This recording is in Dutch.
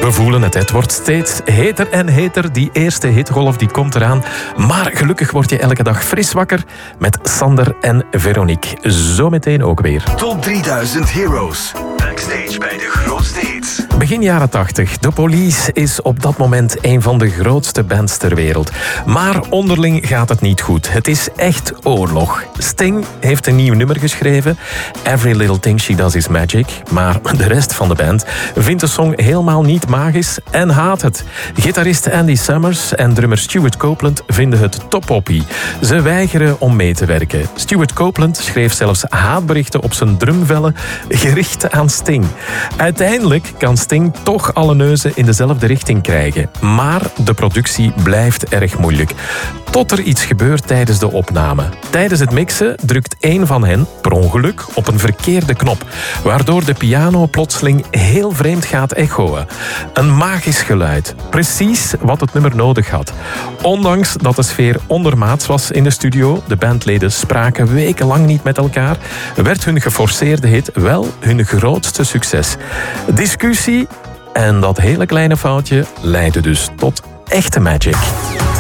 We voelen het wordt steeds heter en heter. Die eerste hittegolf die komt eraan. Maar gelukkig word je elke dag fris wakker met Sander en Veronique. Zometeen ook weer. Top 3000 Heroes. Backstage bij de grootste hits. Begin jaren 80. The Police is op dat moment een van de grootste bands ter wereld. Maar onderling gaat het niet goed. Het is echt oorlog. Sting heeft een nieuw nummer geschreven. Every Little Thing She Does Is Magic. Maar de rest van de band vindt de song helemaal niet magisch en haat het. Gitarist Andy Summers en drummer Stuart Copeland vinden het toppoppie. Ze weigeren om mee te werken. Stuart Copeland schreef zelfs haatberichten op zijn drumvellen gericht aan Sting. Uiteindelijk kan Sting toch alle neuzen in dezelfde richting krijgen. Maar de productie blijft erg moeilijk. Tot er iets gebeurt tijdens de opname. Tijdens het mixen drukt één van hen, per ongeluk, op een verkeerde knop, waardoor de piano plotseling heel vreemd gaat echoen. Een magisch geluid. Precies wat het nummer nodig had. Ondanks dat de sfeer ondermaats was in de studio, de bandleden spraken wekenlang niet met elkaar, werd hun geforceerde hit wel hun grootste succes. Discussie en dat hele kleine foutje leidde dus tot echte magic.